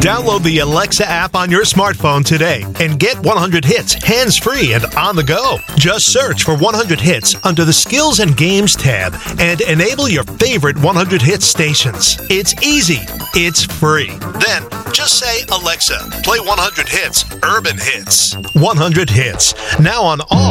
Download the Alexa app on your smartphone today and get 100 hits hands-free and on the go. Just search for 100 hits under the Skills and Games tab and enable your favorite 100 hits stations. It's easy. It's free. Then just say, Alexa, play 100 hits, urban hits. 100 hits. Now on all